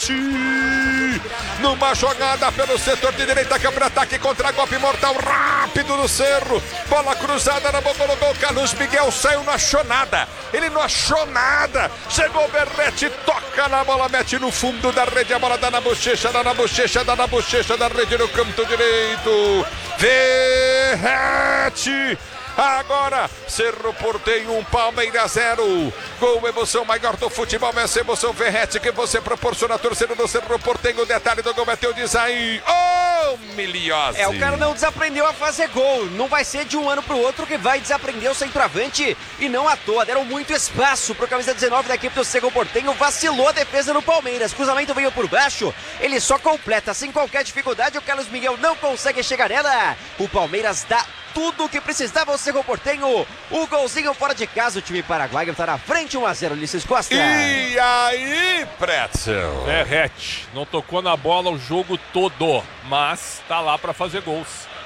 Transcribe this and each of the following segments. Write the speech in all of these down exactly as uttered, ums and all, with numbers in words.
Verratti. Numa jogada pelo setor de direita, contra-ataque, contra-golpe mortal, rápido no Cerro. Bola cruzada na boca, colocou o Carlos Miguel, saiu, não achou nada. Ele não achou nada. Chegou o Verratti, toca na bola, mete no fundo da rede. A bola dá na bochecha, dá na bochecha, dá na bochecha da rede no canto direito. Verratti. Agora, Cerro Porteño um, Palmeiras zero. Gol, emoção maior do futebol, essa emoção Verratti que você proporciona a torcida do Cerro Porteño. O detalhe do gol é teu, diz aí. Ô, oh, Miliose. É, o cara não desaprendeu a fazer gol. Não vai ser de um ano pro outro que vai desaprender o centroavante. E não à toa, deram muito espaço pro camisa dezenove da equipe do Cerro Porteño. Vacilou a defesa do Palmeiras. Cruzamento veio por baixo. Ele só completa sem qualquer dificuldade. O Carlos Miguel não consegue chegar nela. O Palmeiras dá tudo o que precisava o Cerro Porteño. O golzinho fora de casa, o time paraguaio está na frente, um a zero, Ulisses Costa. E aí, Pretzel? Verratti não tocou na bola o jogo todo, mas tá lá para fazer gols.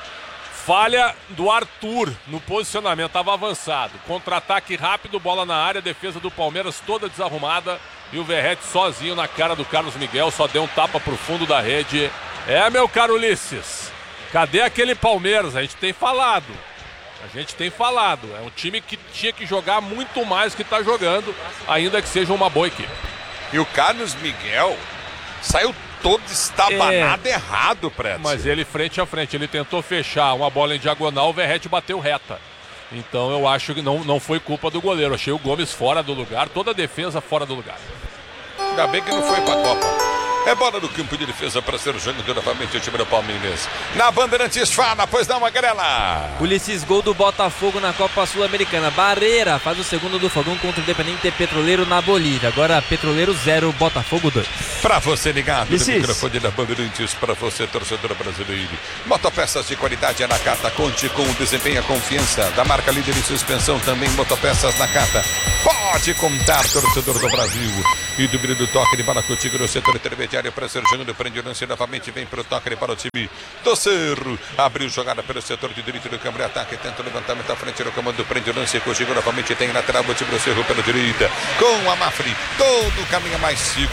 Falha do Arthur no posicionamento, estava avançado. Contra-ataque rápido, bola na área, defesa do Palmeiras toda desarrumada. E o Verratti sozinho na cara do Carlos Miguel, só deu um tapa pro fundo da rede. É, meu caro Ulisses, cadê aquele Palmeiras? A gente tem falado. A gente tem falado. É um time que tinha que jogar muito mais que está jogando, ainda que seja uma boa equipe. E o Carlos Miguel saiu todo estabanado, é, errado, Preto. Mas ele frente a frente, ele tentou fechar uma bola em diagonal, o Verratti bateu reta. Então eu acho que não, não foi culpa do goleiro. Achei o Gomes fora do lugar, toda a defesa fora do lugar. Ainda bem que não foi pra Copa. É bola no campo de defesa para ser jogando novamente o time do Palmeiras. Na Bandeirantes, fala, pois dá uma grela. Ulisses, gol do Botafogo na Copa Sul-Americana. Barreira faz o segundo do Fogão contra o Independente Petroleiro na Bolívia. Agora Petroleiro zero, Botafogo dois. Para você ligado no microfone da Bandeirantes, para você torcedor brasileiro. Motopeças de qualidade é na Cata. Conte com o desempenho e a confiança da marca líder em suspensão. Também motopeças na Cata. Pode contar, torcedor do Brasil. E do brilho do toque de bola contigo no setor intermediário. Para ser jogando, prende o lance novamente, vem para o toque para o time do Cerro. Abriu jogada pelo setor de direito do campo de ataque, tenta o levantamento à frente no comando, prende o lance, contigo novamente, tem lateral o time do Cerro pela direita, com a Mafri, todo o caminho mais seguro.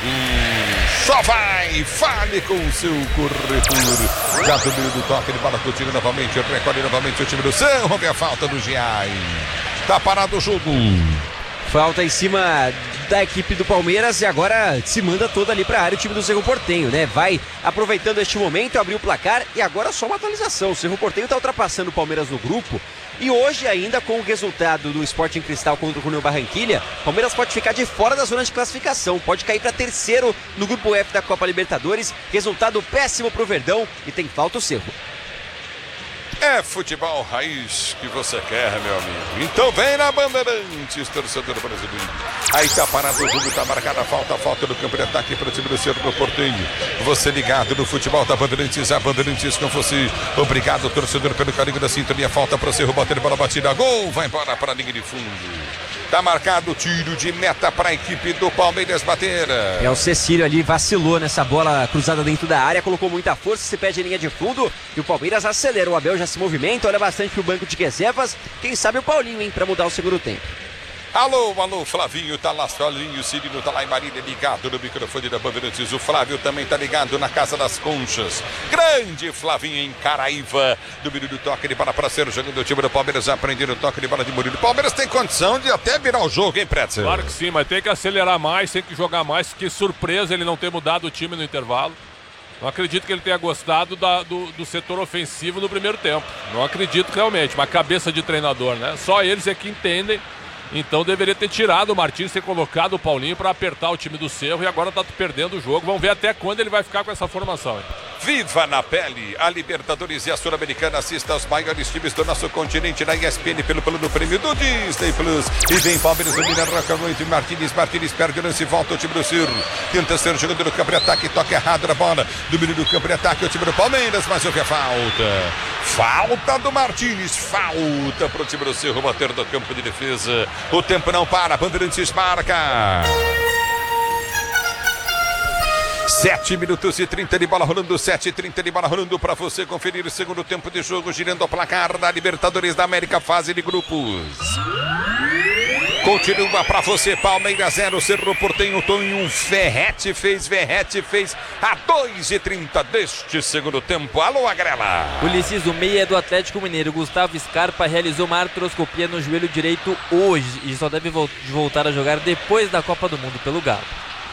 Só vai, fale com o seu corretor. Já do meio do toque de bola contigo novamente, recolhe novamente o time do Cerro, vê a falta do Giai. Tá parado o jogo. Falta em cima da equipe do Palmeiras e agora se manda toda ali para a área o time do Cerro Porteño, né? Vai aproveitando este momento, abriu o placar e agora só uma atualização. O Cerro Porteño está ultrapassando o Palmeiras no grupo e hoje ainda com o resultado do Sporting Cristal contra o Junior Barranquilla, o Palmeiras pode ficar de fora da zona de classificação, pode cair para terceiro no grupo F da Copa Libertadores. Resultado péssimo para o Verdão e tem falta o Cerro. É futebol raiz que você quer, meu amigo. Então vem na Bandeirantes, torcedor brasileiro. Aí tá parado o jogo, tá marcada a falta, falta do campo de ataque para o time do Cerro Porteño. Você ligado no futebol da Bandeirantes, a Bandeirantes com você. Obrigado, torcedor, pelo carinho da sintonia. Falta para o Cerro bater bola batida. Gol, vai embora para a linha de fundo. Tá marcado o tiro de meta para a equipe do Palmeiras bater. É, o Cecílio ali vacilou nessa bola cruzada dentro da área, colocou muita força, se pede linha de fundo e o Palmeiras acelera. O Abel já se movimenta, olha bastante pro banco de reservas. Quem sabe o Paulinho, hein, para mudar o segundo tempo. Alô, alô, Flavinho, tá lá, Solinho, Cirino tá lá em Marília, ligado no microfone da Bandeirantes. O Flávio também tá ligado na Casa das Conchas. Grande Flavinho em Caraíva. Do Murilo, toque de bola para ser jogando o time do Palmeiras, aprendendo o toque de bola de Murilo. Palmeiras tem condição de até virar o jogo, hein, Pretzel? Claro que sim, mas tem que acelerar mais, tem que jogar mais. Que surpresa ele não ter mudado o time no intervalo. Não acredito que ele tenha gostado da, do, do setor ofensivo no primeiro tempo. Não acredito realmente, uma cabeça de treinador, né? Só eles é que entendem. Então deveria ter tirado o Martins, ter colocado o Paulinho para apertar o time do Cerro e agora tá perdendo o jogo. Vamos ver até quando ele vai ficar com essa formação, hein? Viva na pele a Libertadores e a Sul-Americana. Assista aos maiores times do nosso continente na E S P N pelo plano prêmio do Disney Plus. E vem Palmeiras domina Roca Noite. Martins, Martins perde o lance e volta o time do Cerro. Tenta ser jogando no campo de ataque, toca errado na bola. Domínio do campo de ataque, o time do Palmeiras, mas houve a falta. Falta do Martins, falta para o time do Cerro bater do campo de defesa. O tempo não para, Bandeirantes marca. sete minutos e trinta de bola rolando, sete e trinta de bola rolando para você conferir o segundo tempo de jogo, girando o placar da Libertadores da América, fase de grupos. Continua pra você, Palmeiras zero, Cerro Porteño, Tonho, Verrete fez, Verrete fez a dois e trinta deste segundo tempo. Alô, Agrela. Ulisses, o meia do Atlético Mineiro, Gustavo Scarpa, realizou uma artroscopia no joelho direito hoje e só deve vo- voltar a jogar depois da Copa do Mundo pelo Galo.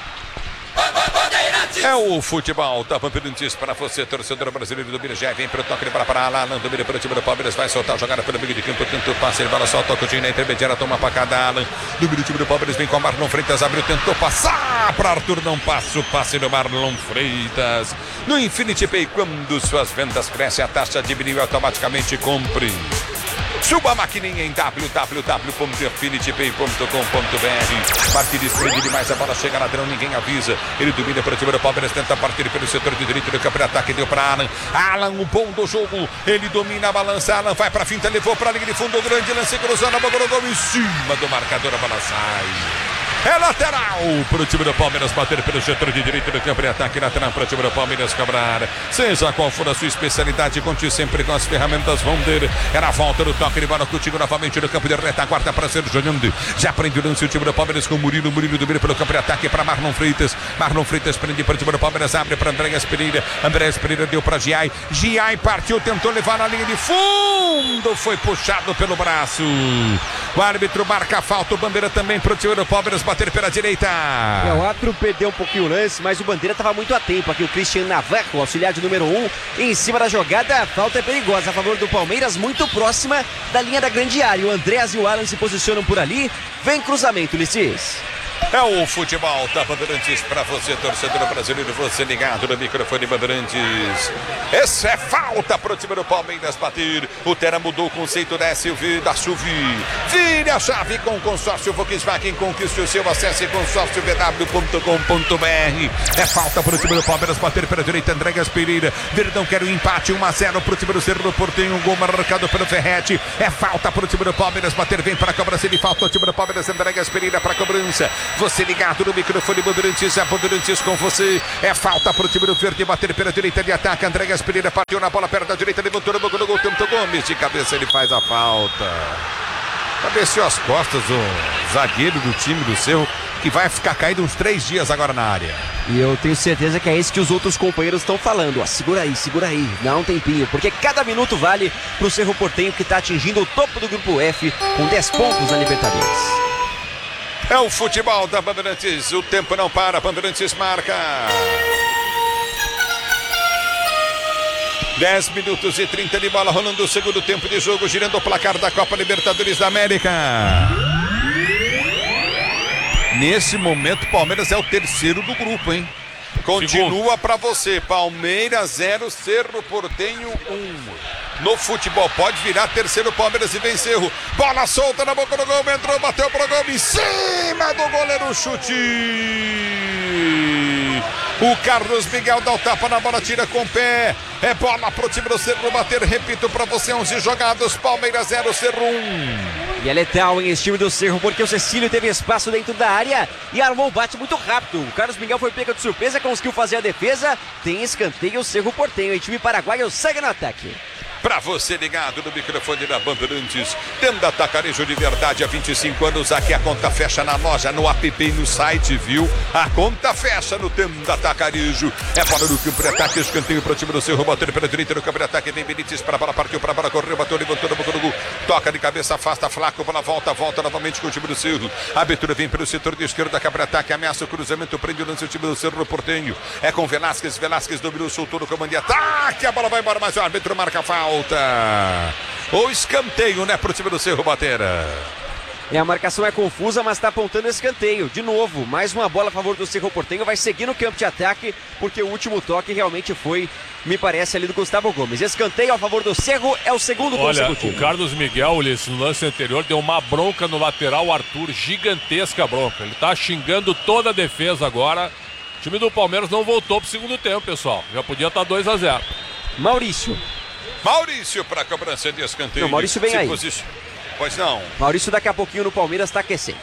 É o futebol da Bandeirantes para você, torcedor brasileiro do Birajé. Vem para o toque de bola para Alan, domina para o time do Palmeiras, vai soltar a jogada pelo meio de campo, tenta o passe, ele bola só, toca o time na intermediária, toma para cada Alan, domina o time do Palmeiras, vem com o Marlon Freitas, abriu, tentou passar para Arthur, não passa o passe do Marlon Freitas. No Infinity Pay, quando suas vendas crescem, a taxa diminui e automaticamente compre. Suba a maquininha em w w w ponto infinity pay ponto com ponto b r. Partir esprende demais, a bola chega ladrão, ninguém avisa. Ele domina para o time do Palmeiras, tenta partir pelo setor de direito do campo de ataque, deu para Alan. Alan, o bom do jogo, ele domina a balança, Alan vai para a finta, levou para a linha de fundo, grande lance, cruzando a bola, gol em cima do marcador, a bola sai. É lateral para o time do Palmeiras bater pelo setor de direito do campo de ataque, lateral para o time do Palmeiras cobrar. Seja qual for a sua especialidade, conte sempre com as ferramentas Vonder. Era a volta do toque de bola contigo novamente no campo de retaguarda para ser jogando. Já prende o lance o time do Palmeiras com o Murilo. Murilo domina pelo campo de ataque para Marlon Freitas. Marlon Freitas prende para o time do Palmeiras, abre para Andréas Pereira. Andréas Pereira deu para Giai. Giai partiu, tentou levar na linha de fundo. Foi puxado pelo braço. O árbitro marca a falta. O Bandeira também para o time do Palmeiras bater pela direita. É, o árbitro perdeu um pouquinho o lance, mas o Bandeira estava muito a tempo. Aqui o Christian Navarro, auxiliar de número um, em cima da jogada. A falta é perigosa a favor do Palmeiras, muito próxima da linha da grande área. O Andreas e o Alan se posicionam por ali. Vem cruzamento, Ulisses. É o futebol da Bandeirantes para você, torcedor brasileiro, você ligado no microfone Bandeirantes. Essa é falta para o time do Palmeiras bater. O Terra mudou o conceito da S U V, da S U V. Vire a chave com o consórcio Volkswagen, conquiste o seu, acesse consórcio v w ponto com ponto b r. É falta para o time do Palmeiras bater pela direita, Andréas Pereira. Verdão quer o empate, um a zero para o time do Cerro Porteño, um gol marcado pelo Ferretti. É falta para o time do Palmeiras bater, vem para a cobrança de falta o time do Palmeiras, Andréas Pereira para a cobrança. Você ligado no microfone Bandeirantes, é Bandeirantes com você. É falta para o time do Verde bater pela direita de ataque. Andréas Pereira partiu na bola perto da direita, levantou no gol, gol, tentou Gomes. De cabeça ele faz a falta. Cabeceou as costas o zagueiro do time do Cerro, que vai ficar caído uns três dias agora na área. E eu tenho certeza que é isso que os outros companheiros estão falando. Ó, segura aí, segura aí, dá um tempinho, porque cada minuto vale para o Cerro Porteño, que está atingindo o topo do grupo F com dez pontos na Libertadores. É o futebol da Bandeirantes, o tempo não para, Bandeirantes marca. dez minutos e trinta de bola rolando o segundo tempo de jogo, girando o placar da Copa Libertadores da América. Nesse momento, o Palmeiras é o terceiro do grupo, hein? Continua para você, Palmeiras zero, Cerro Porteño um. No futebol pode virar terceiro Palmeiras e venceu. Bola solta na boca do gol, entrou, bateu pro gol em cima do goleiro, chute. O Carlos Miguel dá o tapa na bola, tira com o pé. É bola pro time do Cerro bater, repito para você, onze jogados, Palmeiras zero, Cerro um. E é letal, hein, esse time do Cerro, porque o Cecílio teve espaço dentro da área e armou o bate muito rápido. O Carlos Miguel foi pego de surpresa, conseguiu fazer a defesa. Tem escanteio, o Cerro Porteño, e time paraguaio segue no ataque. Pra você ligado no microfone da Bandeirantes, Tenda Atacarejo de verdade há vinte e cinco anos. Aqui a conta fecha na loja, no app e no site, viu? A conta fecha no Tenda Atacarejo. É bola no campo de ataque, escanteio para o time do Cerro, batendo pela direita no campo de ataque. Vem Benítez para a bola, partiu para a bola, correu, bateu, levantou na boca do gol. Toca de cabeça, afasta, Flaco, bola volta, volta novamente com o time do Cerro. A abertura vem pelo setor de esquerda da campo de ataque, ameaça o cruzamento, prende o lance o time do Cerro Porteño. É com Velasquez, Velasquez dominou, soltou no comando de ataque. A bola vai embora, mas o árbitro marca a falta. Ou escanteio, né, pro time do Cerro bater. E a marcação é confusa, mas está apontando escanteio. De novo, mais uma bola a favor do Cerro Porteño. Vai seguir no campo de ataque, porque o último toque realmente foi, me parece, ali do Gustavo Gomes. Escanteio a favor do Cerro, é o segundo Olha, consecutivo. O Carlos Miguel, no lance anterior, deu uma bronca no lateral Arthur, gigantesca bronca. Ele tá xingando toda a defesa agora. O time do Palmeiras não voltou pro segundo tempo, pessoal. Já podia estar dois a zero. Maurício. Maurício para a cobrança de escanteio. Não, Maurício vem aí. Posici... Pois não. Maurício daqui a pouquinho no Palmeiras está aquecendo.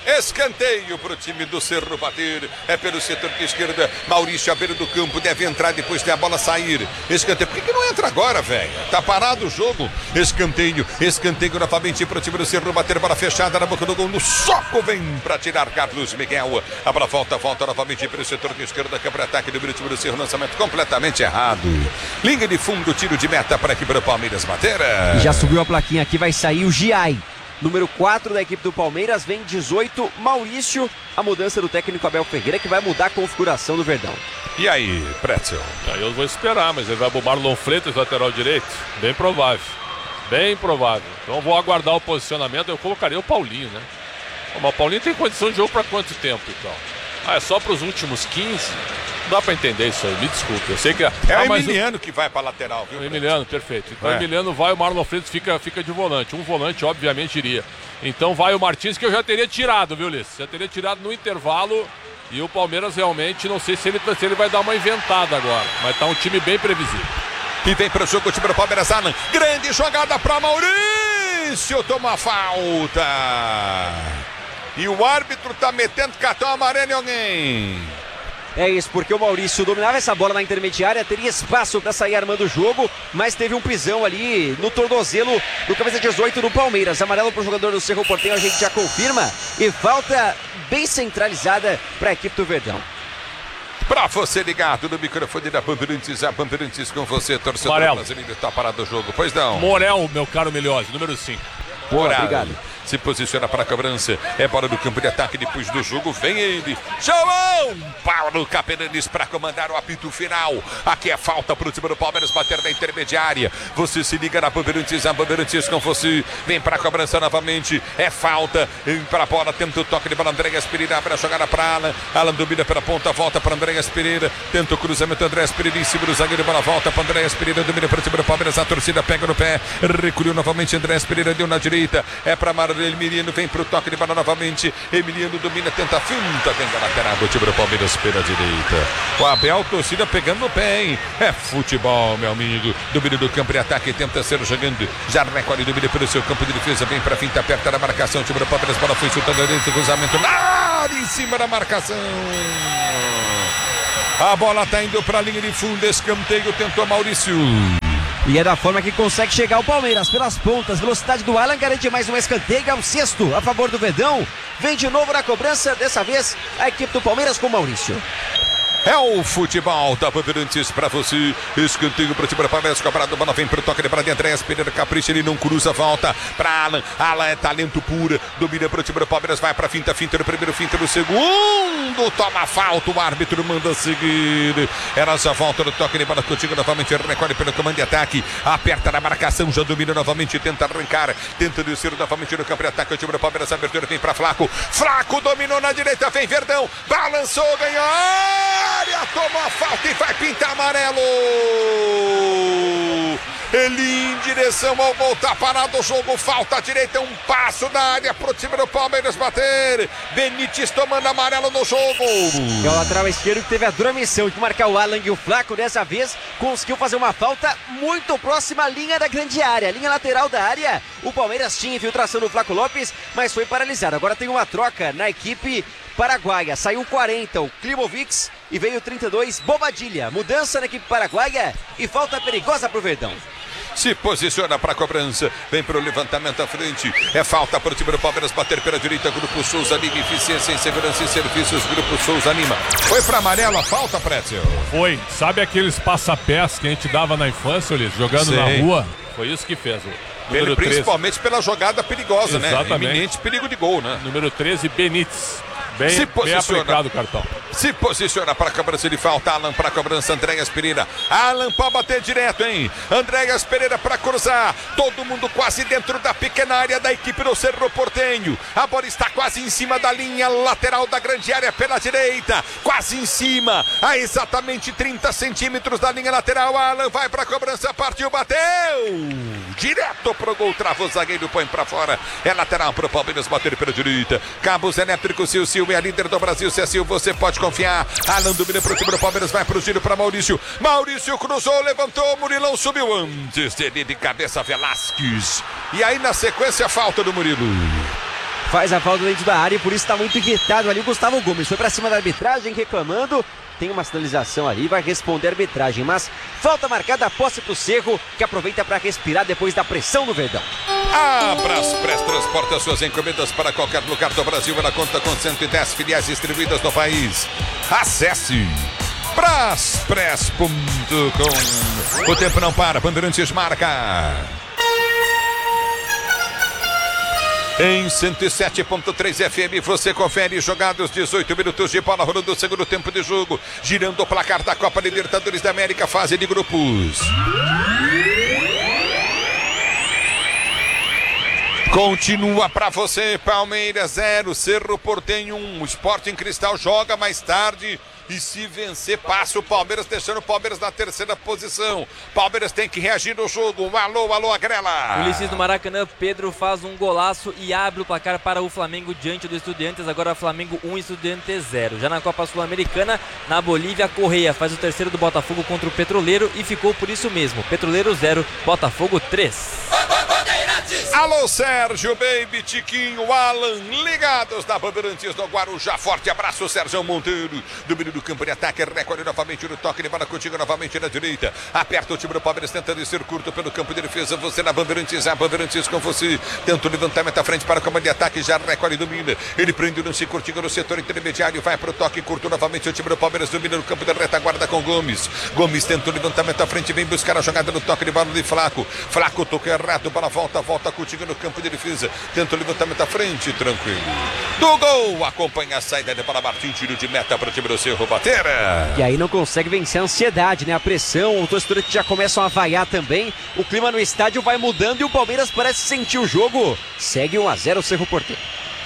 Escanteio para o time do Cerro bater. É pelo setor de esquerda. Maurício à beira do campo. Deve entrar depois de a bola sair. Escanteio. Por que, que não entra agora, velho? Tá parado o jogo. Escanteio. Escanteio novamente para o time do Cerro bater. Bola fechada na boca do gol. No soco vem para tirar Carlos Miguel. A bola volta, volta novamente pelo setor de esquerda. Contra-ataque do time do Cerro. Lançamento completamente errado. Linha de fundo. Tiro de meta para aqui para o Palmeiras bater. Já subiu a plaquinha aqui. Vai sair o Giai. Número quatro da equipe do Palmeiras, vem dezoito, Maurício, a mudança do técnico Abel Ferreira, que vai mudar a configuração do Verdão. E aí, Pretzel? Aí eu vou esperar, mas ele vai pro Marlon Freitas, lateral direito, bem provável, bem provável. Então eu vou aguardar o posicionamento, eu colocaria o Paulinho, né? Mas o Paulinho tem condição de jogo para quanto tempo, então? Ah, é só para os últimos quinze? Não dá para entender isso aí, me desculpe. Eu sei que é ah, o Emiliano um... que vai para lateral, viu? O Emiliano, perfeito. Então é. o Emiliano vai, o Marlon Freitas fica, fica de volante. Um volante, obviamente, iria. Então vai o Martins, que eu já teria tirado, viu, Ulisses? Já teria tirado no intervalo. E o Palmeiras realmente, não sei se ele, se ele vai dar uma inventada agora. Mas tá um time bem previsível. E vem para o jogo o time do Palmeiras, Alan. Grande jogada para Maurício. Toma a falta. E o árbitro tá metendo cartão amarelo em alguém. É isso, porque o Maurício dominava essa bola na intermediária, teria espaço para sair armando o jogo, mas teve um pisão ali no tornozelo do camisa dezoito do Palmeiras. Amarelo para o jogador do Cerro Porteño, a gente já confirma. E falta bem centralizada para a equipe do Verdão. Para você ligado no microfone da Bandeirantes, a Bandeirantes com você, torcedor Amarelo. brasileiro, está parado o jogo, pois não? Morel, meu caro Melhose, número cinco. Moral. Obrigado. Se posiciona para a cobrança. É bola do campo de ataque depois do jogo. Vem ele. João Paulo Capelanes para comandar o apito final. Aqui é falta para o time do Palmeiras bater na intermediária. Você se liga na Bandeirantes. A Bandeirantes com você. Vem para a cobrança novamente. É falta. Vem para a bola. Tenta o toque de bola. Andréas Pereira abre a jogada para Alan. Alan domina pela ponta. Volta para Andréas Pereira. Tenta o cruzamento. Andréas Pereira em cima do zagueiro. Bola volta para Andréas Pereira. Domina para o time do Palmeiras. A torcida pega no pé. Recolheu novamente. Andréas Pereira deu na direita. É para Mar Emiliano, vem pro toque de bola novamente. Emiliano domina, tenta a finta, vem da lateral do time do Palmeiras pela direita. O Abel, torcida pegando no pé, hein? É futebol, meu amigo. Domínio do campo de ataque, tenta ser jogando. Já recolhe, domina pelo seu campo de defesa, vem pra finta, aperta na marcação. O time do Palmeiras, bola foi chutando dentro do cruzamento. Nada em cima da marcação. A bola tá indo pra linha de fundo, escanteio, tentou Maurício. E é da forma que consegue chegar o Palmeiras, pelas pontas, velocidade do Alan, garante mais um escanteio, é um sexto a favor do Verdão. Vem de novo na cobrança, dessa vez a equipe do Palmeiras com Maurício. É o futebol da Bandeirantes pra você. Escanteio pro time do Palmeiras. Cobrado, bola vem pro toque de bola de Andréas Pereira. Capricha, ele não cruza, volta pra Alan. Alan é talento puro. Domina pro time do Palmeiras. Vai pra finta, finta no primeiro, finta no segundo. Toma falta, o árbitro manda seguir. Ela já volta no toque de bola contigo novamente. Recolhe pelo comando de ataque. Aperta na marcação, já domina novamente. Tenta arrancar, tenta descer novamente no campo de ataque. O time do Palmeiras, a abertura vem pra Flaco. Flaco dominou na direita, vem Verdão. Balançou, ganhou. Tomou a falta e vai pintar amarelo. Ele em direção ao gol, tá parado o jogo, falta à direita, um passo da área pro time do Palmeiras bater. Benítez tomando amarelo no jogo. É o lateral esquerdo que teve a dura missão de marcar o Alan, e o Flaco dessa vez conseguiu fazer uma falta muito próxima à linha da grande área, linha lateral da área. O Palmeiras tinha infiltração do Flaco Lopes, mas foi paralisado. Agora tem uma troca na equipe paraguaia. Saiu o quarenta, o Klimovic, e veio o trinta e dois, Bobadilha. Mudança na equipe paraguaia e falta perigosa pro Verdão. Se posiciona para a cobrança, vem para o levantamento à frente. É falta para o time do Palmeiras bater pela direita. Grupo Souza anima, eficiência em segurança e serviços. Grupo Souza anima. Foi para amarelo a falta, Pretzel? Foi. Sabe aqueles passapés que a gente dava na infância, Ulisses, jogando Sei. na rua? Foi isso que fez. Ele, principalmente pela jogada perigosa, Exatamente. né? Iminente perigo de gol, né? Número treze, Benítez. Bem, Se bem aplicado o cartão. Se posiciona para a cobrança de falta. Alan para a cobrança. Andréas Pereira. Alan para bater direto, hein? Andréas Pereira para cruzar. Todo mundo quase dentro da pequena área da equipe do Cerro Porteño. A bola está quase em cima da linha lateral da grande área pela direita. Quase em cima. A exatamente trinta centímetros da linha lateral. Alan vai para a cobrança. Partiu, bateu. Direto pro gol. Travou o zagueiro, põe para fora. É lateral para o Palmeiras bater pela direita. Cabos elétricos, Sil Sil é a líder do Brasil. Se é Sil, você pode confiar. Alan domina pro time do Palmeiras, vai pro giro para Maurício. Maurício cruzou, levantou, Murilão subiu antes dele de cabeça, Velasquez. E aí na sequência, falta do Murilo. faz a falta dentro da área e por isso está muito irritado ali o Gustavo Gomes. Foi para cima da arbitragem reclamando. Tem uma sinalização ali, vai responder a arbitragem, mas falta marcada, a posse pro Cerro, que aproveita para respirar depois da pressão do Verdão. A Braspress transporta suas encomendas para qualquer lugar do Brasil. Ela conta com cento e dez filiais distribuídas no país. Acesse braspress ponto com. O tempo não para, Bandeirantes marca. Em cento e sete ponto três F M, você confere jogados dezoito minutos de bola rolando o segundo tempo de jogo, girando o placar da Copa Libertadores da América, fase de grupos. Continua pra você, Palmeiras zero, Cerro Porteño um, o Sporting Cristal joga mais tarde e se vencer passa o Palmeiras, deixando o Palmeiras na terceira posição. Palmeiras tem que reagir no jogo. Alô, alô, Agrela. Ulisses do Maracanã, Pedro faz um golaço e abre o placar para o Flamengo diante do Estudiantes. Agora Flamengo um, Estudiantes zero. Já na Copa Sul-Americana, na Bolívia, Correia faz o terceiro do Botafogo contra o Petroleiro e ficou por isso mesmo. Petroleiro zero, Botafogo três. Alô, Sérgio, Baby, Tiquinho, Alan, ligados na Bandeirantes no Guarujá. Forte abraço, Sérgio Monteiro. Domínio do campo de ataque, recolhe novamente no toque de bola contigo, novamente na direita. Aperta o time do Palmeiras, tenta descer curto pelo campo de defesa. Você na Bandeirantes, a Bandeirantes com você. Tenta o levantamento à frente para o campo de ataque, já recolhe e domina. Ele prende o lance curtinho no setor intermediário, vai para o toque curto novamente. O time do Palmeiras domina no campo de retaguarda com Gomes. Gomes tenta o levantamento à frente, vem buscar a jogada no toque de bola de Flaco. Flaco toca errado, bola volta, volta contigo no campo de defesa. Tenta o levantamento à frente, tranquilo. Do gol, acompanha a saída de bola, Martim, tiro de meta para o time do Cerro bater. E aí não consegue vencer a ansiedade, né? A pressão, os torcedores já começam a vaiar também. O clima no estádio vai mudando e o Palmeiras parece sentir o jogo. Segue um a zero o Cerro Porteño.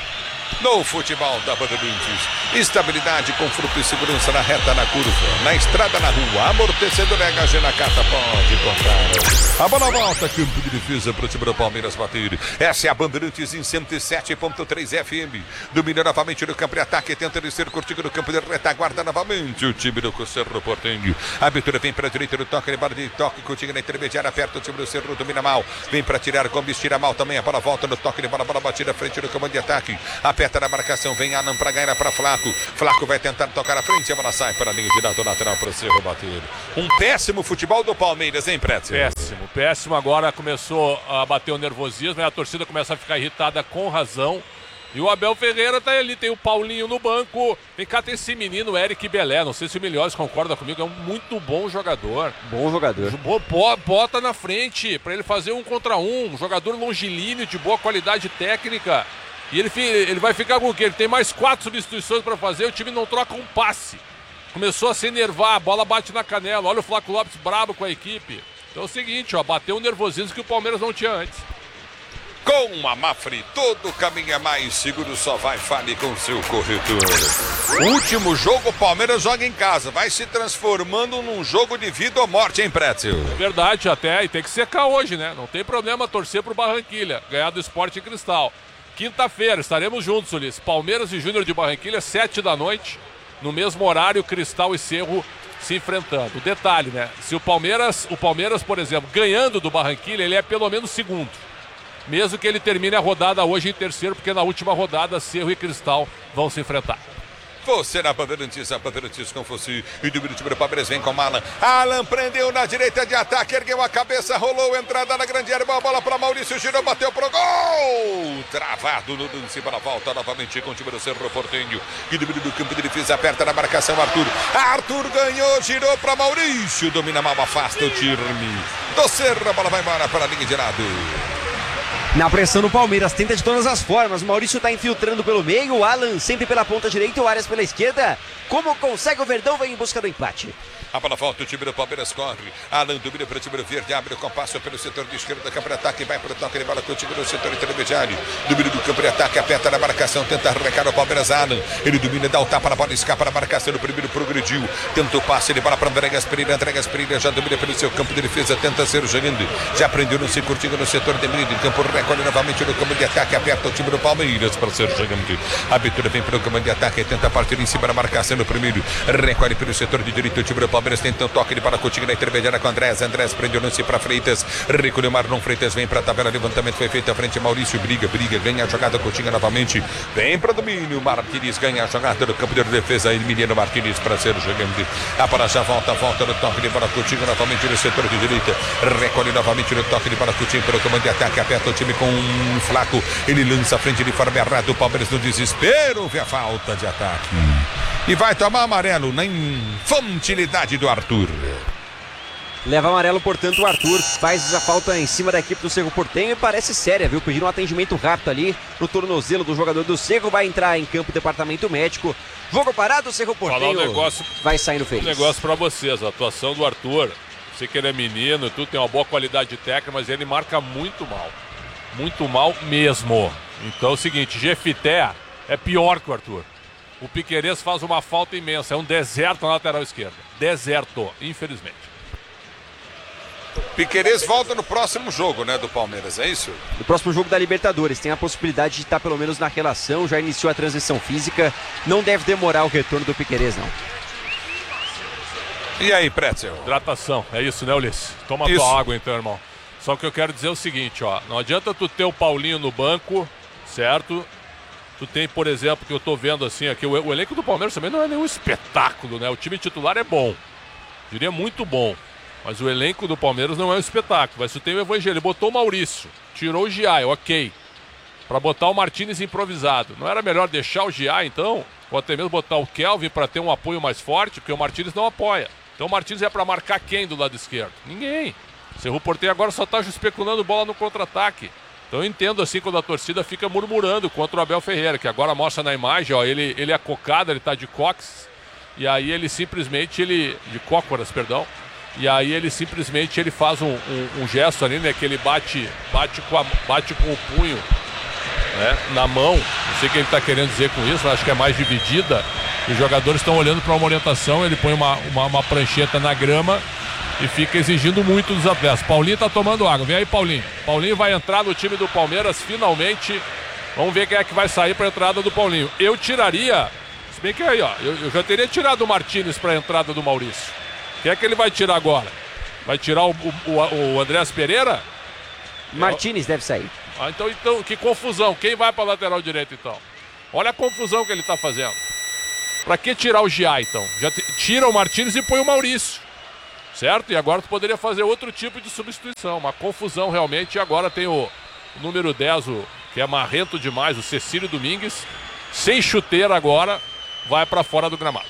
No futebol da Bandeirantes, estabilidade, conforto e segurança na reta, na curva, na estrada, na rua, amortecedor H G na carta, pode contar. A bola volta, campo de defesa para o time do Palmeiras bater. Essa é a Bandeirantes em cento e sete ponto três F M. Domina novamente no campo de ataque, tenta descer curtindo no campo de retaguarda novamente o time do Cerro Porteño. A abertura vem para a direita no toque, de bola de toque, contigo na intermediária, aperta o time do Cerro, domina mal, vem para tirar, Gomes tira mal também, a bola volta no toque de bola, bola batida à frente no campo de ataque. Aperta na marcação, vem Alan para ganhar para Flaco. Flaco vai tentar tocar à frente, a bola sai para a linha de lado lateral para o Cerro bater. Um péssimo futebol do Palmeiras, hein, Pretzel? Péssimo, péssimo. Agora começou a bater o nervosismo, a torcida começa a ficar irritada com razão. E o Abel Ferreira tá ali, tem o Paulinho no banco. Vem cá, tem esse menino, Eric Belé. Não sei se o Milhões concorda comigo, é um muito bom jogador. Bom jogador. Bota na frente para ele fazer um contra um. Um jogador longilíneo, de boa qualidade técnica. E ele, ele vai ficar com o quê? Ele tem mais quatro substituições para fazer, o time não troca um passe. Começou a se enervar, a bola bate na canela. Olha o Flaco Lopes brabo com a equipe. Então é o seguinte, ó, bateu um nervosismo que o Palmeiras não tinha antes. Com a Mafre, todo caminho é mais seguro, só vai, fale com seu corretor. Último jogo, o Palmeiras joga em casa, vai se transformando num jogo de vida ou morte, hein, Pretzel? É verdade, até, e tem que secar hoje, né? Não tem problema torcer pro Barranquilha, ganhar do Sporting Cristal. Quinta-feira estaremos juntos, Ulisses. Palmeiras e Júnior de Barranquilha, sete da noite. No mesmo horário, Cristal e Cerro se enfrentando. Detalhe, né? Se o Palmeiras, o Palmeiras, por exemplo, ganhando do Barranquilha, ele é pelo menos segundo. Mesmo que ele termine a rodada hoje em terceiro, porque na última rodada, Cerro e Cristal vão se enfrentar. Você na Bandeirantes, a Bandeirantes com você. E do time do Palmeiras vem com Alan. Alan prendeu na direita de ataque, ergueu a cabeça, rolou, entrada na grande área, boa bola para Maurício, girou, bateu pro gol! Travado no lance, para a volta novamente com o time do Cerro Porteño. E do do campo de defesa, aperta na marcação, Arthur. Arthur ganhou, girou para Maurício, domina mal, afasta o time do Cerro, a bola vai embora para a linha de lado. Na pressão do Palmeiras, tenta de todas as formas. O Maurício está infiltrando pelo meio, o Alan sempre pela ponta direita, o Arias pela esquerda. Como consegue o Verdão, vem em busca do empate. A bola volta, o time do Palmeiras corre. Alan domina para o time do Verde, abre o compasso pelo setor de esquerda do campo de ataque, vai para o toque de bola com o time do setor intermediário. Domina do campo de ataque, aperta na marcação, tenta arrancar o Palmeiras, Alan. Ele domina, dá o tapa na bola, escapa na marcação, no primeiro progrediu. Tenta o passe, ele bola para Andréas Pereira, Andréas Pereira já domina pelo seu campo de defesa, tenta ser o jogando. Já prendeu no se curtindo no setor de meio, de campo recolhe novamente no campo de ataque, aperta o time do Palmeiras para ser jogante. A abertura vem para o campo de ataque, tenta partir em cima da marcação no primeiro, recolhe pelo setor de direito, o time do Palmeiras tenta um toque de para Coutinho na intermediária com Andrés, Andrés prende o lance para Freitas, recolheu Marlon Freitas, vem para a tabela, levantamento foi feito à frente, Maurício briga, briga, ganha a jogada, Coutinho novamente, vem para o domínio, Martínez ganha a jogada no campo de defesa, Emiliano Martínez para ser jogante. A para já volta, volta no toque de para Coutinho novamente no setor de direita, recolhe novamente no toque de para Coutinho pelo comando de ataque, aperta o time com um flaco, ele lança a frente de forma errada, o Palmeiras no desespero, vê a falta de ataque e vai tomar amarelo na infantilidade do Arthur. Leva amarelo, portanto, o Arthur faz a falta em cima da equipe do Cerro Porteño e parece séria, viu? Pedindo um atendimento rápido ali no tornozelo do jogador do Cerro, vai entrar em campo o departamento médico. Jogo parado, o Cerro Porteño um negócio, vai saindo feliz. Um negócio pra vocês, a atuação do Arthur, sei que ele é menino, tudo tem uma boa qualidade técnica, mas ele marca muito mal, muito mal mesmo. Então é o seguinte, Jefité é pior que o Arthur. O Piquerez faz uma falta imensa, é um deserto na lateral esquerda, deserto, infelizmente. Piquerez volta no próximo jogo, né, do Palmeiras, é isso? No próximo jogo da Libertadores, tem a possibilidade de estar pelo menos na relação, já iniciou a transição física, não deve demorar o retorno do Piquerez, não. E aí, Pretzel? Hidratação, é isso, né, Ulisses? Toma isso. tua água então, irmão. Só que eu quero dizer o seguinte, ó, não adianta tu ter o Paulinho no banco, certo? Tu tem, por exemplo, que eu tô vendo assim aqui, o, o elenco do Palmeiras também não é nenhum espetáculo, né? O time titular é bom, diria muito bom. Mas o elenco do Palmeiras não é um espetáculo. Mas tu tem o Evangelho, ele botou o Maurício, tirou o Giai, ok. Pra botar o Martínez improvisado. Não era melhor deixar o Giai, então? Ou até mesmo botar o Kelvin pra ter um apoio mais forte, porque o Martínez não apoia. Então o Martínez é pra marcar quem do lado esquerdo? Ninguém. O Cerro Porteño agora só tá especulando bola no contra-ataque. Então eu entendo assim quando a torcida fica murmurando contra o Abel Ferreira, que agora mostra na imagem, ó, ele, ele é cocado, ele tá de cox. E aí ele simplesmente, ele... de cócoras, perdão. E aí ele simplesmente ele faz um, um, um gesto ali, né? Que ele bate, bate, com, a, bate com o punho, né, na mão. Não sei o que ele está querendo dizer com isso, acho que é mais dividida. Os jogadores estão olhando para uma orientação, ele põe uma, uma, uma prancheta na grama e fica exigindo muito dos atletas. Paulinho está tomando água, vem aí Paulinho. Paulinho vai entrar no time do Palmeiras finalmente. Vamos ver quem é que vai sair para a entrada do Paulinho. Eu tiraria, se bem que aí, ó, eu, eu já teria tirado o Martínez para a entrada do Maurício. Quem é que ele vai tirar agora? Vai tirar o, o, o Andrés Pereira? Martínez deve sair. Ah, então, então, que confusão. Quem vai para a lateral direita, então? Olha a confusão que ele está fazendo. Para que tirar o Giai, então? Já te, tira o Martínez e põe o Maurício. Certo? E agora tu poderia fazer outro tipo de substituição. Uma confusão realmente. E agora tem o, o número dez, o, que é marrento demais, o Cecílio Domingues. Sem chuteira agora, vai para fora do gramado.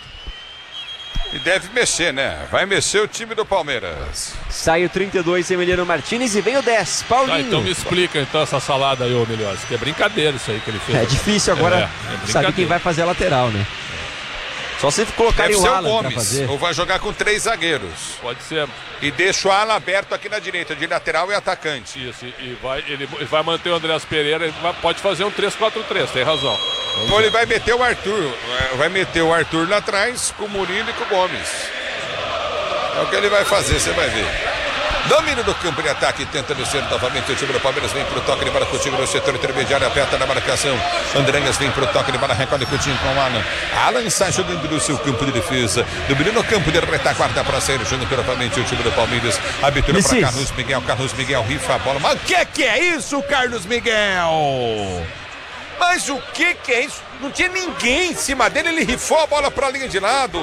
E deve mexer, né? Vai mexer o time do Palmeiras. Sai o trinta e dois, Emiliano Martínez, e vem o dez, Paulinho. Tá, então me explica então essa salada aí, ô Milhões, que é brincadeira isso aí que ele fez. É difícil agora é, é saber quem vai fazer a lateral, né? Só se colocar o Alan Gomes, pra fazer. ou vai jogar com três zagueiros. Pode ser. E deixa o Alan aberto aqui na direita, de lateral e atacante. Isso, e vai, ele, ele vai manter o Andrés Pereira, ele vai, pode fazer um três quatro três, tem razão. Vamos Ou ver. ele vai meter o Arthur, vai meter o Arthur lá atrás, com o Murilo e com o Gomes. É o que ele vai fazer, você vai ver. Domínio do campo de ataque, tenta descer novamente o time do Palmeiras, vem pro toque de bola Coutinho no setor intermediário, aperta na marcação. Andranhas vem pro toque de bola, recolhe Coutinho com o Alan. Alan sai jogando no seu campo de defesa, domínio no campo de retaguarda para sair, jogando novamente o time do Palmeiras. Abertura para Carlos Miguel, Carlos Miguel rifa a bola. Mas o que, que é isso, Carlos Miguel? Mas o que que é isso? Não tinha ninguém em cima dele, ele rifou a bola para a linha de lado.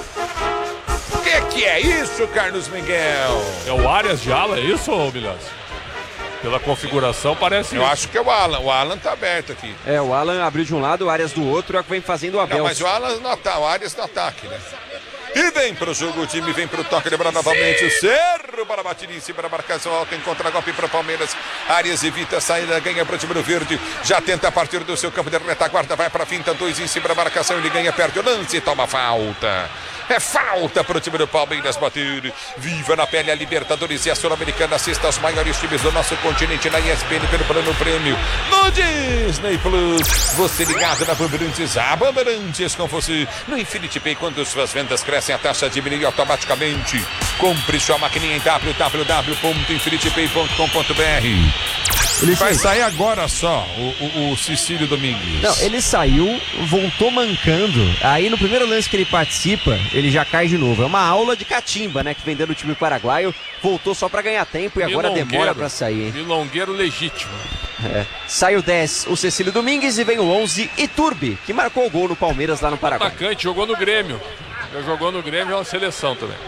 O que que é isso, Carlos Miguel? É o Arias de ala, é isso, Milhões? Pela configuração parece Eu isso. acho que é o Alan, o Alan tá aberto aqui. É, o Alan abriu de um lado, o Arias do outro, é o que vem fazendo o Abel. Não, mas o Alan no ataque, o Arias no ataque, né? E vem pro jogo, o time vem pro toque, lembra novamente o Cerro, para bater em cima da marcação alta, em contra-golpe para Palmeiras. Arias evita a saída, ganha pro time do Verde, já tenta a partir do seu campo de retaguarda, vai pra finta, dois em cima da marcação, ele ganha, perde o lance e toma falta. É falta pro time do Palmeiras bater. Viva na pele a Libertadores e a Sul-Americana. Assista aos maiores times do nosso continente na E S P N pelo plano prêmio no Disney Plus. Você ligado na Bandeirantes, a Bandeirantes com você. No Infinity Pay, quando suas vendas crescem, a taxa diminui automaticamente. Compre sua maquininha em w w w ponto infinity pay ponto com ponto b r. Ele vai sair agora só, o, o, o Cecílio Domingues. Não, ele saiu, voltou mancando. Aí no primeiro lance que ele participa, ele já cai de novo. É uma aula de catimba, né? Que vem dando o time paraguaio. Voltou só pra ganhar tempo e agora demora pra sair, hein? Milongueiro legítimo. É. Sai o dez, o Cecílio Domingues, e vem o onze, Iturbe, que marcou o gol no Palmeiras lá no Paraguai. Atacante, jogou no Grêmio. Já jogou no Grêmio, é uma seleção também.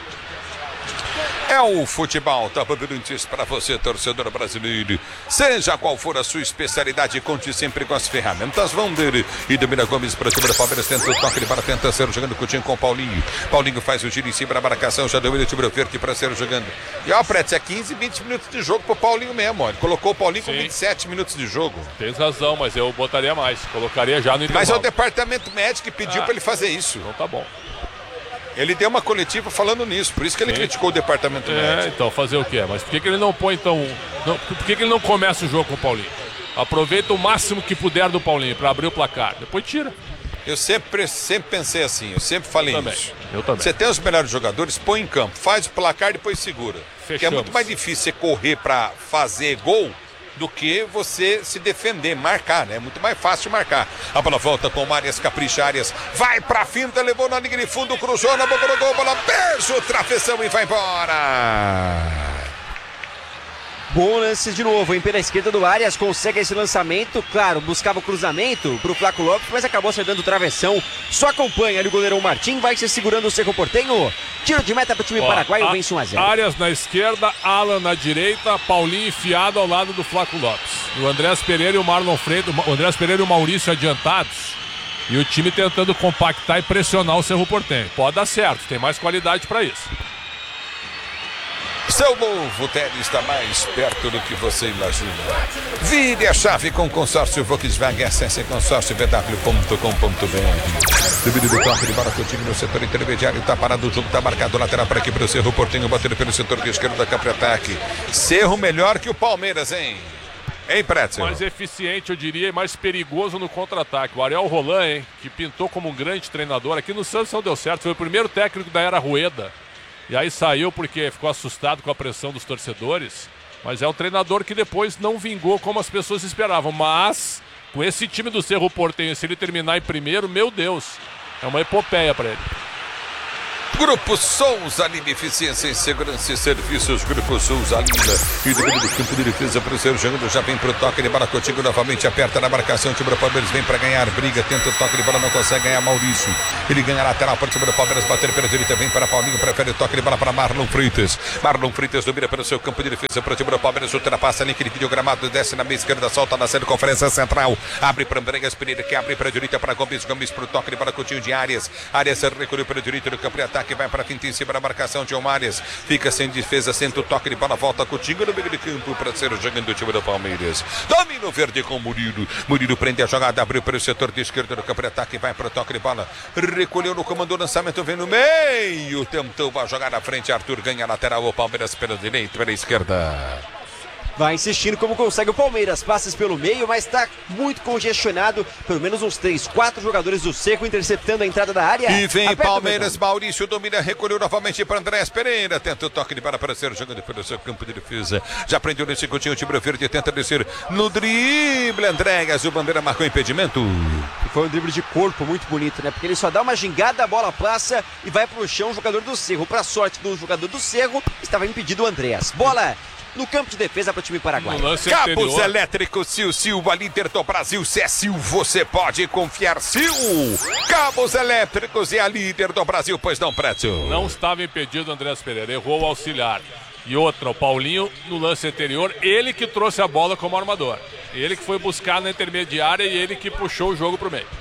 É o futebol Top Brilhantes para você, torcedor brasileiro. Seja qual for a sua especialidade, conte sempre com as ferramentas Vão dele. E Domina Gomes para o time do Palmeiras, tenta o toque de bola, tenta ser jogando com o time com o Paulinho. Paulinho faz o giro em cima da marcação, já deu ele o time do verde para ser jogando. E ó, Pretz, é quinze, vinte minutos de jogo pro Paulinho mesmo, ó. Ele colocou o Paulinho Sim. com vinte e sete minutos de jogo. Tem razão, mas eu botaria mais, colocaria já no intervalo. Mas é o departamento médico que pediu ah, para ele fazer isso. Então tá bom. Ele deu uma coletiva falando nisso, por isso que ele Sim. criticou o departamento é, médico. Então, fazer o quê? Mas por que, que ele não põe, então... Não, por que, que ele não começa o jogo com o Paulinho? Aproveita o máximo que puder do Paulinho para abrir o placar, depois tira. Eu sempre, sempre pensei assim, eu sempre falei eu isso. Eu também. Você tem os melhores jogadores, põe em campo, faz o placar e depois segura. Fechamos. Porque é muito mais difícil você correr para fazer gol do que você se defender, marcar, né? É muito mais fácil marcar. A bola volta com Arias, capricha Arias, vai pra finta, levou na linha de fundo, cruzou na boca do gol, bola beijo, travessão e vai embora. Bom lance de novo, hein? Pela esquerda do Arias, consegue esse lançamento, claro, buscava o cruzamento pro Flaco Lopes, mas acabou acertando o travessão. Só acompanha ali o goleirão Martim, vai se segurando o Cerro Porteño. Tiro de meta pro time Ó, paraguaio, a, vence um a zero. Arias na esquerda, Alan na direita, Paulinho enfiado ao lado do Flaco Lopes. E o Andrés Pereira e o Marlon Freitas, o Andrés Pereira e o Maurício adiantados. E o time tentando compactar e pressionar o Cerro Porteño. Pode dar certo, tem mais qualidade para isso. Seu novo tênis está mais perto do que você imagina. Vire a chave com consórcio Volkswagen. Acesse consórcio v w ponto com ponto b r. Devido do toque de bola com o time no setor intermediário. Está parado o jogo, está marcado lateral para aqui para o Cerro Porteño. Batendo pelo setor esquerdo da campo de ataque. Cerro melhor que o Palmeiras, hein? Hein, Pretzel? Mais eficiente, eu diria, e mais perigoso no contra-ataque. O Ariel Roland, hein? Que pintou como um grande treinador. Aqui no Santos não deu certo. Foi o primeiro técnico da era Rueda. E aí saiu porque ficou assustado com a pressão dos torcedores. Mas é um treinador que depois não vingou como as pessoas esperavam. Mas, com esse time do Cerro Porteño, se ele terminar em primeiro, meu Deus, é uma epopeia para ele. Grupo Souza Lima, eficiência em segurança e serviços. Grupo Souza Lima. E do meio do campo de defesa para o seu jogando. Já vem pro toque de bola contigo novamente. Aperta na marcação. O time do Palmeiras vem para ganhar. Briga, tenta o toque de bola. Não consegue ganhar. Maurício. Ele ganha lateral para o time do Palmeiras. Bater pela direita. Vem para Paulinho. Prefere o toque de bola para Marlon Freitas. Marlon Freitas domina pelo seu campo de defesa para o time do Palmeiras. Ultrapassa ali. Aquele vídeo gramado. Desce na meia esquerda. Solta na circunferência central. Abre para Andreas Pereira. Que abre para a direita para Gomes. Gomes para o toque de bola contigo de Arias. Arias recolheu pela direita do campo de ataque. Vai para a finta em cima da marcação de Arias. Fica sem defesa, senta o toque de bola, volta contigo no meio de campo para ser jogando o time do Palmeiras. Domina o verde com o Murilo. Murilo prende a jogada, abriu para o setor de esquerda do campo de ataque, vai para o toque de bola. Recolheu no comando, o lançamento vem no meio. Tentou a jogada à frente, Arthur ganha a lateral, o Palmeiras pela direita, pela esquerda. Vai insistindo como consegue o Palmeiras, passes pelo meio, mas está muito congestionado, pelo menos uns três, quatro jogadores do Cerro interceptando a entrada da área. E vem Aperta Palmeiras, Maurício domina, recolheu novamente para Andrés Pereira, tenta o toque de bola para ser jogando pelo seu campo de defesa, já prendeu nesse continho o time verde, tenta descer no drible, Andréas, o bandeira marcou impedimento. E foi um drible de corpo muito bonito, né, porque ele só dá uma gingada, a bola passa e vai pro chão o jogador do Cerro, para sorte do jogador do Cerro, estava impedido o Andréas. Bola no campo de defesa para o time paraguaio. Cabos elétricos Sil, Sil, a líder do Brasil. Se é Sil, você pode confiar. Sil, Cabos elétricos e a líder do Brasil, pois não, Prédio? Não estava impedido o Andrés Pereira, errou o auxiliar. E outra, o Paulinho, no lance anterior, ele que trouxe a bola como armador. Ele que foi buscar na intermediária e ele que puxou o jogo para o meio.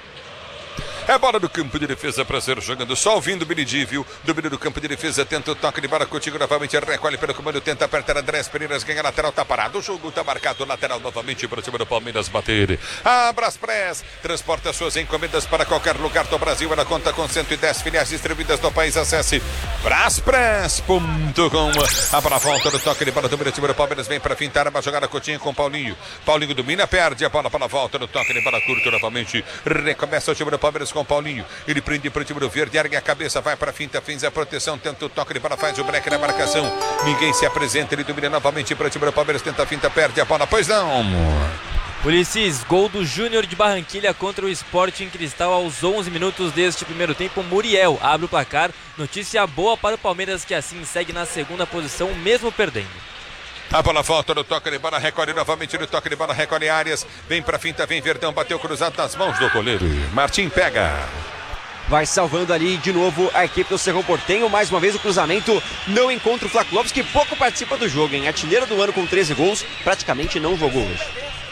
É bola do campo de defesa para ser jogando. Só ouvindo o Billy viu? Domínio do campo de defesa. Tenta o toque de bola contigo novamente. Recolhe pelo comando. Tenta apertar Andrés Pereira. Ganha lateral. Tá parado. O jogo tá marcado. Lateral novamente para cima do Palmeiras bater. A Braspress transporta suas encomendas para qualquer lugar do Brasil. Ela conta com cento e dez filiais distribuídas no país. Acesse braspress ponto com. A bola volta do toque de bola. Domínio do time do Palmeiras. Vem para fintar. Uma jogada Coutinho com Paulinho. Paulinho domina. Perde a bola para a volta do toque de bola curto novamente. Recomeça o time do Palmeiras com com o Paulinho. Ele prende para o time do verde, ergue a cabeça, vai para a finta, fez a proteção, tenta o toque de bola, faz o break na marcação. Ninguém se apresenta, ele domina novamente para o time do Palmeiras, tenta a finta, perde a bola, pois não. Ulisses, gol do Júnior de Barranquilha contra o Sporting Cristal aos onze minutos deste primeiro tempo. Muriel abre o placar. Notícia boa para o Palmeiras, que assim segue na segunda posição, mesmo perdendo. A bola volta no toque de bola, recolhe novamente no toque de bola, recolhe Arias. Vem pra finta, vem Verdão, bateu cruzado nas mãos do goleiro. Martim pega. Vai salvando ali de novo a equipe do Cerro Porteño. Mais uma vez o cruzamento não encontra o Flaco Lopes, que pouco participa do jogo, hein? Artilheiro do ano com treze gols, praticamente não jogou hoje.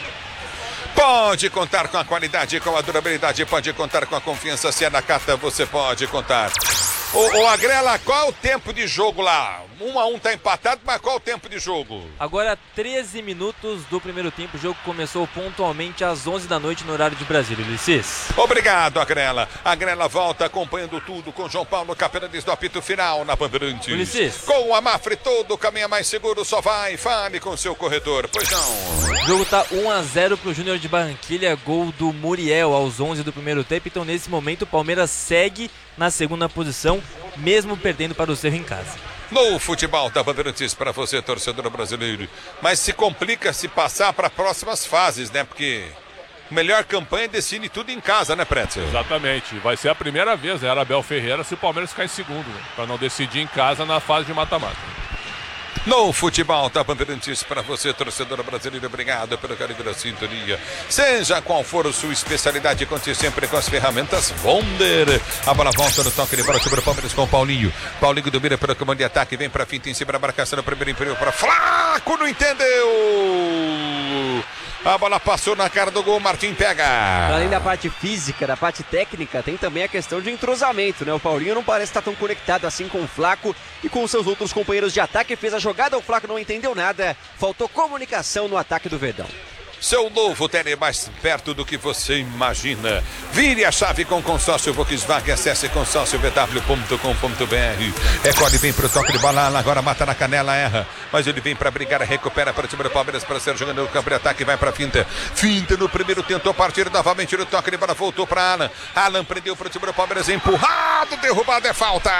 Pode contar com a qualidade, com a durabilidade, pode contar com a confiança. Se é na Cata, você pode contar. Ô, ô Agrela, qual é o tempo de jogo lá? Um a um tá empatado, mas qual é o tempo de jogo? Agora treze minutos do primeiro tempo. O jogo começou pontualmente às onze da noite no horário de Brasília, Ulisses. Obrigado, Agrela. A Agrela volta acompanhando tudo com João Paulo Capelanes do apito final na Bandeirantes. Ulisses. Com a Mafre, todo caminho mais seguro, só vai. Fale com seu corretor, pois não. O jogo tá um a zero pro Júnior de Barranquilha, gol do Muriel aos onze do primeiro tempo. Então nesse momento o Palmeiras segue na segunda posição, mesmo perdendo para o Cerro em casa. No futebol da Bandeirantes para você, torcedor brasileiro. Mas se complica se passar para próximas fases, né? Porque melhor campanha decide tudo em casa, né, Pretzel? Exatamente. Vai ser a primeira vez, né? Era Abel Ferreira, se o Palmeiras ficar em segundo, né? Para não decidir em casa na fase de mata-mata. No futebol da Bandeirantes para você, torcedor brasileiro, obrigado pelo carinho da sintonia. Seja qual for a sua especialidade, conte sempre com as ferramentas Wonder. A bola volta no toque de bola sobre o Palmeiras com o Paulinho. Paulinho domina pelo comando de ataque, vem para finta em cima da marcação no primeiro império para Flaco, não entendeu. A bola passou na cara do gol, Martim pega. Além da parte física, da parte técnica, tem também a questão de entrosamento, né? O Paulinho não parece estar tão conectado assim com o Flaco e com seus outros companheiros de ataque. Fez a jogada, o Flaco não entendeu nada. Faltou comunicação no ataque do Verdão. Seu novo tênis mais perto do que você imagina. Vire a chave com consórcio Volkswagen. Acesse consórcio v w ponto com ponto b r. Recolhe, vem pro toque de bola. Agora mata na canela, erra. Mas ele vem pra brigar, recupera para o time do Palmeiras para ser jogando no campo de ataque. Vai pra finta. Finta no primeiro, tentou partir novamente no toque de bola. Voltou pra Alan. Alan prendeu pro time do Palmeiras. Empurrado, derrubado, é falta.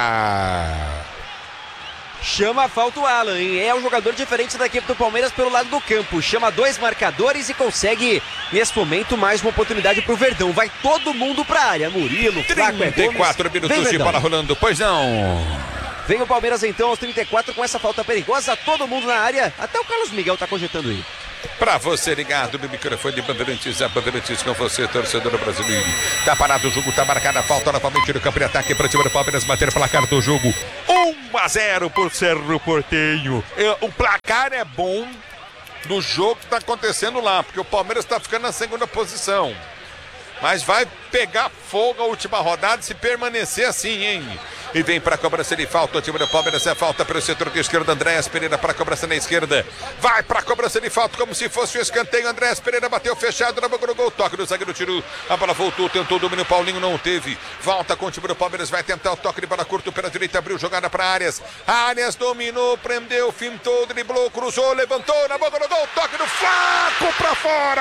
Chama a falta o Alan, hein? É um jogador diferente da equipe do Palmeiras pelo lado do campo. Chama dois marcadores e consegue, nesse momento, mais uma oportunidade pro Verdão. Vai todo mundo pra área. Murilo, Flaco, trinta e quatro minutos de bola rolando, pois não. Vem o Palmeiras então aos trinta e quatro com essa falta perigosa. Todo mundo na área. Até o Carlos Miguel tá cogitando aí. Pra você ligado no microfone de Bandeirantes, a Bandeirantes com você, torcedor brasileiro. Tá parado o jogo, tá marcada a falta novamente no campo de ataque para o time do Palmeiras bater o placar do jogo. um a zero por Cerro Porteño. O placar é bom no jogo que tá acontecendo lá, porque o Palmeiras tá ficando na segunda posição. Mas vai pegar fogo a última rodada se permanecer assim, hein? E vem para a cobrança de falta. O time do Palmeiras é falta pelo setor de esquerda. Andréas Pereira para a cobrança na esquerda. Vai para a cobrança de falta como se fosse o escanteio. Andréas Pereira bateu fechado na boca do gol. Toque do zagueiro, tirou. A bola voltou, tentou o domínio. Paulinho não teve. Volta com o time do Palmeiras. Vai tentar o toque de bola curto pela direita. Abriu jogada para Arias. Arias dominou, prendeu, fintou, driblou, cruzou, levantou na boca do gol. Toque do Flaco para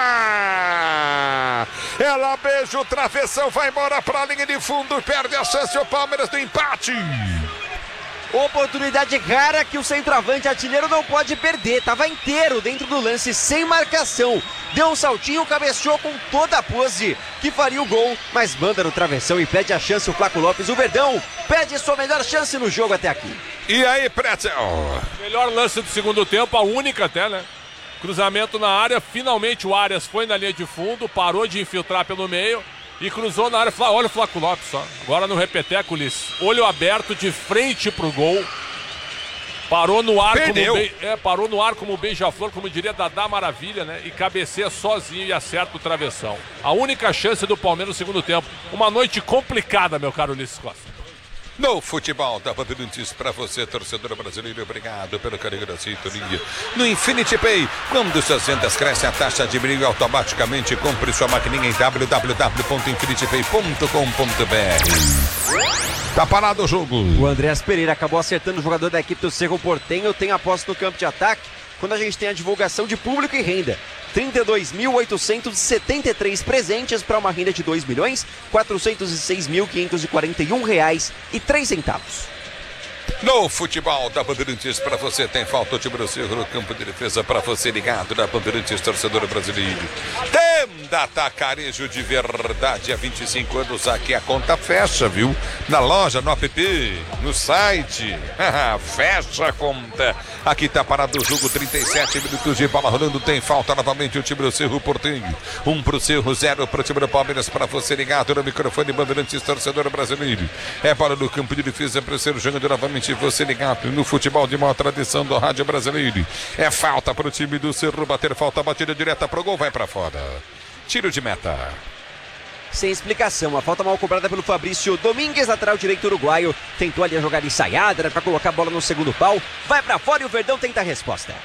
fora. Ela beija o travessão. Vai embora para a linha de fundo. Perde a chance o Palmeiras do empate. Oportunidade rara que o centroavante artilheiro não pode perder. Tava inteiro dentro do lance, sem marcação. Deu um saltinho, cabeceou com toda a pose que faria o gol, mas manda no travessão e perde a chance o Flaco Lopes. O Verdão perde sua melhor chance no jogo até aqui. E aí, Pretzel? Melhor lance do segundo tempo, a única até, né? Cruzamento na área, finalmente o Arias foi na linha de fundo, parou de infiltrar pelo meio e cruzou na área. Olha o Flaco Lopes só. Agora no repeteco, Ulisses. Olho aberto de frente pro gol. Parou no ar Perdeu. como be... é, parou no ar como beija-flor, como diria Dadá Maravilha, né? E cabeceia sozinho e acerta o travessão. A única chance do Palmeiras no segundo tempo. Uma noite complicada, meu caro Ulisses Costa. No futebol da Bandeirantes para você, torcedor brasileiro, obrigado pelo carinho da sintonia. No Infinity Pay, quando suas vendas crescem, a taxa diminui automaticamente. Compre sua maquininha em w w w ponto infinity pay ponto com ponto b r. Tá parado o jogo. O Andréas Pereira acabou acertando o jogador da equipe do Cerro Porteño. Tem aposta no campo de ataque quando a gente tem a divulgação de público e renda. trinta e dois mil oitocentos e setenta e três presentes para uma renda de dois milhões quatrocentos e seis mil quinhentos e quarenta e um reais e três centavos. No futebol da Bandeirantes, para você tem falta o time do Cerro no campo de defesa, para você ligado na Bandeirantes, torcedor brasileiro. Tenda Atacarejo de verdade, há vinte e cinco anos aqui a conta fecha, viu? Na loja, no app, no site, fecha a conta. Aqui tá parado o jogo, trinta e sete minutos de bola rolando, tem falta novamente o time do Cerro Porteño. Um pro Cerro, zero pro time do Palmeiras, para você ligado no microfone Bandeirantes, torcedor brasileiro. É bola no campo de defesa para o Cerro, jogando novamente você ligado no futebol de maior tradição do rádio brasileiro. É falta para o time do Cerro bater, falta, batida direta pro gol, vai para fora. Tiro de meta. Sem explicação, a falta mal cobrada pelo Fabrício Domingues, lateral direito uruguaio. Tentou ali a jogada ensaiada para colocar a bola no segundo pau. Vai para fora e o Verdão tenta a resposta.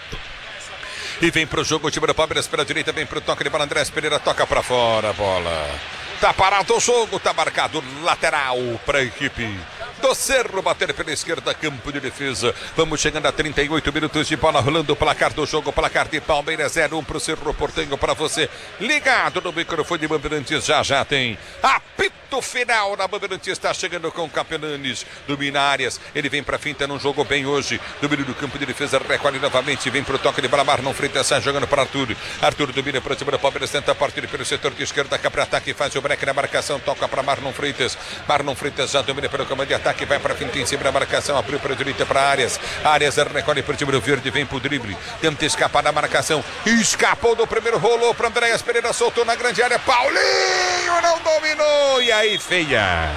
E vem pro jogo o time do Palmeiras pela direita, vem pro toque de bola, Andrés Pereira toca para fora a bola. Tá parado o jogo, tá marcado lateral para a equipe do Cerro bater pela esquerda, campo de defesa. Vamos chegando a trinta e oito minutos de bola rolando, o placar do jogo, placar de Palmeiras zero um pro Cerro Porteño, para você ligado no microfone de Bandeirantes. Já já tem apito final na Bandeirantes, está chegando com o Capelanes, domina áreas, ele vem pra finta, não jogou bem hoje, domina do campo de defesa, recolhe novamente, vem pro toque de bola, Marlon Freitas sai jogando para Arthur, Arthur domina para cima do Palmeiras, tenta partir pelo setor de esquerda, cá para ataque, faz o break na marcação, toca para Marlon Freitas, Marlon Freitas já domina pelo comando de ataque, vai para finta em cima da marcação, abriu para a direita para Arias, Arias recolhe para o time do Verde, vem pro drible, tenta escapar da marcação, escapou do primeiro, rolou para Andréas Pereira, soltou na grande área, Paulinho não dominou, e aí feia,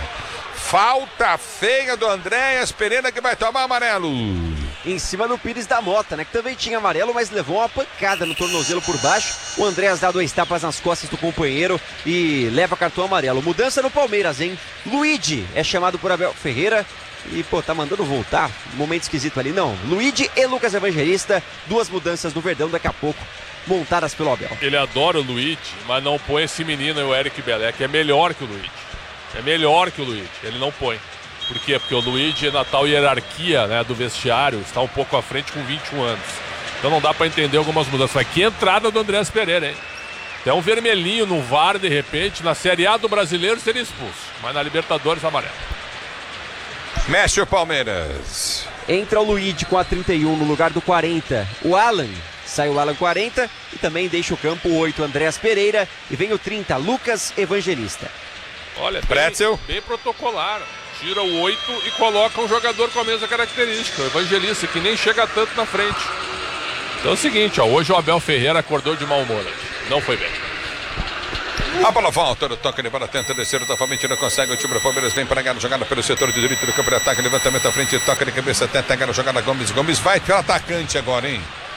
falta feia do Andréas Pereira, que vai tomar amarelo. Em cima do Pires da Mota, né? Que também tinha amarelo, mas levou uma pancada no tornozelo por baixo. O Andréas dá dois tapas nas costas do companheiro e leva cartão amarelo. Mudança no Palmeiras, hein? Luigi é chamado por Abel Ferreira e, pô, tá mandando voltar. Momento esquisito ali, não. Luigi e Lucas Evangelista, duas mudanças no Verdão daqui a pouco, montadas pelo Abel. Ele adora o Luigi, mas não põe esse menino, o Eric Belé, que é melhor que o Luigi. É melhor que o Luigi, ele não põe. Por quê? Porque o Luigi, na tal hierarquia, né, do vestiário, está um pouco à frente com vinte e um anos. Então não dá para entender algumas mudanças. Mas que entrada do Andrés Pereira, hein? Até um vermelhinho no V A R, de repente, na Série A do Brasileiro seria expulso. Mas na Libertadores, amarelo. Mexe o Palmeiras. Entra o Luigi com a trinta e um no lugar do quarenta. O Alan, sai o Alan quarenta e também deixa o campo o oito, Andrés Pereira. E vem o trinta, Lucas Evangelista. Olha, Pretzel. bem, bem protocolar. Tira o oito e coloca um jogador com a mesma característica, o Evangelista, que nem chega tanto na frente. Então é o seguinte, ó, hoje o Abel Ferreira acordou de mau humor. Não foi bem. A bola volta no toque de bola, tenta descer novamente, não consegue. O time do Palmeiras vem para ganhar a jogada pelo setor de direito do campo de ataque, levantamento à frente, toca de cabeça, tenta ganhar a jogada. Gomes, Gomes vai pelo atacante agora, hein?